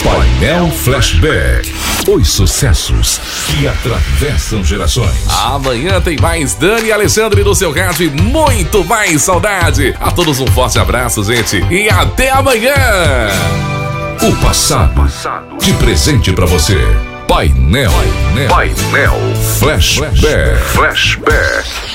Painel Flashback. Os sucessos que atravessam gerações. Amanhã tem mais Dani e Alexandre no seu rádio e muito mais saudade. A todos um forte abraço, gente, e até amanhã. O passado de presente pra você. Painel Flashback.